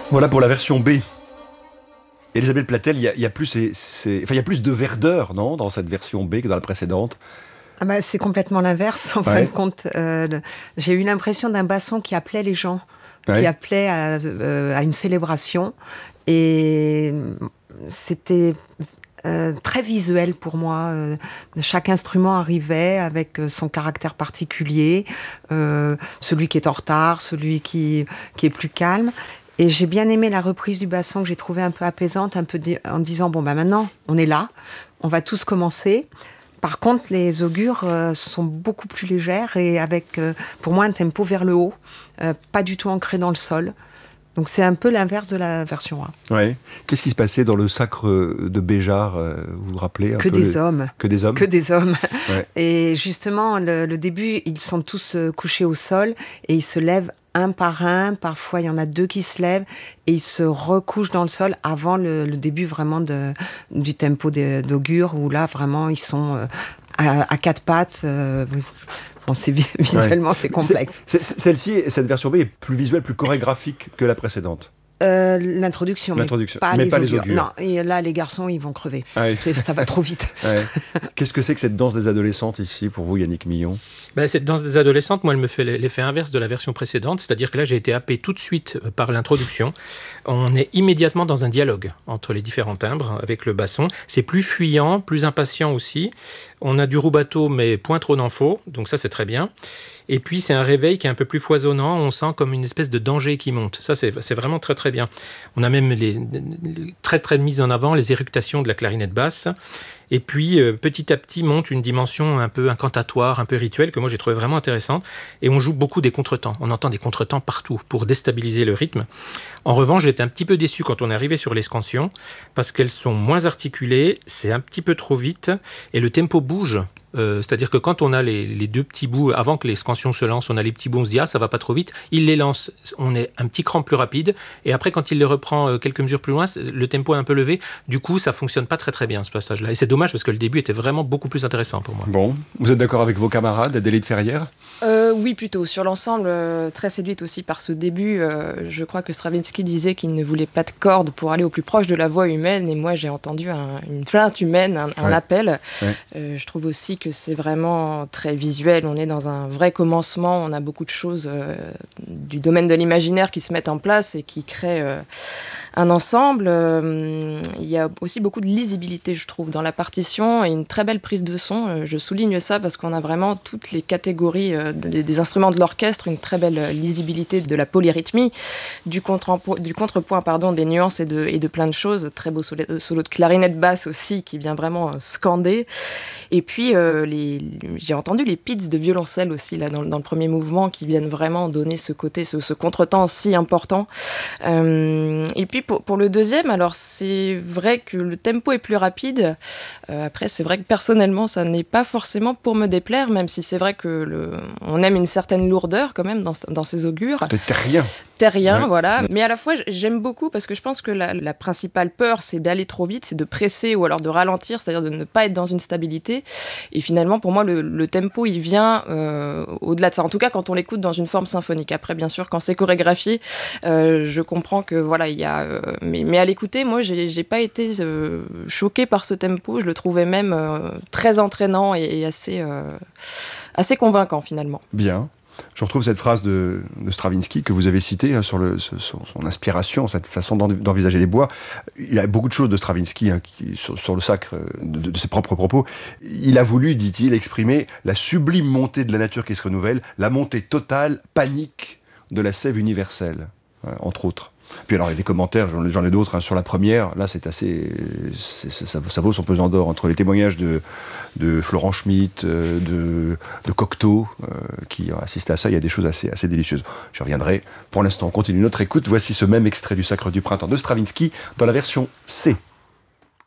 Voilà pour la version B. Elisabeth Platel, il y a plus il y a plus de verdeur, non, dans cette version B que dans la précédente. Ah bah, c'est complètement l'inverse, en fin de compte. J'ai eu l'impression d'un basson qui appelait les gens, qui appelait à une célébration. Et c'était très visuel pour moi. Chaque instrument arrivait avec son caractère particulier. Celui qui est en retard, celui qui est plus calme. Et j'ai bien aimé la reprise du basson que j'ai trouvée un peu apaisante, en disant, bon, maintenant, on est là, on va tous commencer. Par contre, les augures sont beaucoup plus légères et avec, pour moi, un tempo vers le haut, pas du tout ancré dans le sol. Donc c'est un peu l'inverse de la version A. Ouais. Qu'est-ce qui se passait dans le sacre de Béjart, vous vous rappelez Que des hommes. Que des hommes. Que des hommes. Ouais. Et justement, le début, ils sont tous couchés au sol et ils se lèvent un par un. Parfois, il y en a 2 qui se lèvent et ils se recouchent dans le sol avant le début vraiment du tempo d'augure où là, vraiment, ils sont à 4 pattes. Bon, visuellement, c'est complexe. Celle-ci, cette version B est plus visuelle, plus chorégraphique que la précédente. L'introduction, mais pas les augures. Non, et là, les garçons, ils vont crever. Ah oui. Ça va trop vite. Ouais. Qu'est-ce que c'est que cette danse des adolescentes ici, pour vous, Yannick Millon ? Cette danse des adolescentes, moi, elle me fait l'effet inverse de la version précédente, c'est-à-dire que là, j'ai été happé tout de suite par l'introduction. On est immédiatement dans un dialogue entre les différents timbres avec le basson. C'est plus fuyant, plus impatient aussi. On a du rubato, mais point trop d'en faux, donc ça, c'est très bien. Et puis, c'est un réveil qui est un peu plus foisonnant. On sent comme une espèce de danger qui monte. Ça, c'est vraiment très, très bien. On a même les très, très mises en avant les éructations de la clarinette basse. Et puis, petit à petit, monte une dimension un peu incantatoire, un peu rituelle, que moi, j'ai trouvé vraiment intéressante. Et on joue beaucoup des contretemps. On entend des contretemps partout pour déstabiliser le rythme. En revanche, j'étais un petit peu déçu quand on est arrivé sur les scansions, parce qu'elles sont moins articulées, c'est un petit peu trop vite, et le tempo bouge. C'est-à-dire que quand on a les 2 petits bouts, avant que les scansions se lancent, on a les petits bouts, on se dit « Ah, ça va pas trop vite », il les lance, on est un petit cran plus rapide, et après, quand il les reprend quelques mesures plus loin, le tempo est un peu levé, du coup, ça fonctionne pas très très bien, ce passage-là. Et c'est dommage, parce que le début était vraiment beaucoup plus intéressant pour moi. Bon, vous êtes d'accord avec vos camarades, Adélaïde Ferrière ? Oui, plutôt. Sur l'ensemble, très séduite aussi par ce début. Je crois que Stravinsky disait qu'il ne voulait pas de cordes pour aller au plus proche de la voix humaine, et moi, j'ai entendu une plainte humaine, un appel. Ouais. Je trouve aussi que c'est vraiment très visuel. On est dans un vrai commencement. On a beaucoup de choses du domaine de l'imaginaire qui se mettent en place et qui créent un ensemble. Il y a aussi beaucoup de lisibilité, je trouve, dans la partition et une très belle prise de son. Je souligne ça parce qu'on a vraiment toutes les catégories des instruments de l'orchestre, une très belle lisibilité de la polyrythmie, du contrepoint, des nuances et de plein de choses. Très beau solo de clarinette basse aussi qui vient vraiment scander. Et puis, j'ai entendu les pits de violoncelle aussi là, dans le premier mouvement qui viennent vraiment donner ce côté, ce contretemps si important. Et puis, pour le deuxième, alors c'est vrai que le tempo est plus rapide. Après, c'est vrai que personnellement, ça n'est pas forcément pour me déplaire, même si c'est vrai que on aime une certaine lourdeur quand même dans ces augures. Terrien, ouais. Voilà. Mais à la fois, j'aime beaucoup parce que je pense que la principale peur, c'est d'aller trop vite, c'est de presser ou alors de ralentir, c'est-à-dire de ne pas être dans une stabilité. Et finalement, pour moi, le tempo, il vient au-delà de ça. En tout cas, quand on l'écoute dans une forme symphonique. Après, bien sûr, quand c'est chorégraphié, je comprends que voilà, il y a. Mais à l'écouter, moi, j'ai pas été choquée par ce tempo. Je le trouvais même très entraînant et assez convaincant finalement. Bien. Je retrouve cette phrase de Stravinsky que vous avez citée sur son inspiration, cette façon d'envisager les bois. Il y a beaucoup de choses de Stravinsky sur le sacre de ses propres propos. Il a voulu, dit-il, exprimer la sublime montée de la nature qui se renouvelle, la montée totale, panique de la sève universelle, entre autres. Puis alors il y a des commentaires, j'en ai d'autres sur la première. Là c'est assez, ça vaut son pesant d'or entre les témoignages de Florent Schmitt, de Cocteau qui ont assisté à ça. Il y a des choses assez délicieuses. J'y reviendrai. Pour l'instant, on continue notre écoute. Voici ce même extrait du Sacre du printemps de Stravinsky dans la version C.